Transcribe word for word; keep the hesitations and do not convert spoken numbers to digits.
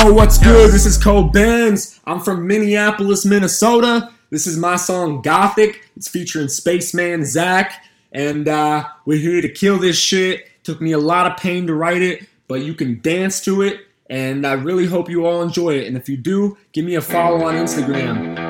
Oh, what's good? This is Cole Benz. I'm from Minneapolis, Minnesota. This is my song Gothic. It's featuring Spaceman Zach. And uh, we're here to kill this shit. Took me a lot of pain to write it, but you can dance to it. And I really hope you all enjoy it. And if you do, give me a follow on Instagram.